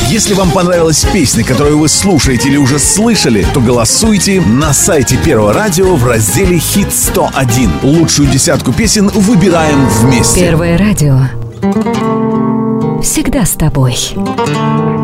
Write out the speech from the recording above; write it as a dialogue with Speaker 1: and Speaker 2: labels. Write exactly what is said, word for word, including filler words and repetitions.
Speaker 1: Если вам понравилась песня, которую вы слушаете или уже слышали, то голосуйте на сайте Первого радио в разделе «Хит сто один». Лучшую десятку песен выбираем вместе.
Speaker 2: Первое радио. Всегда с тобой.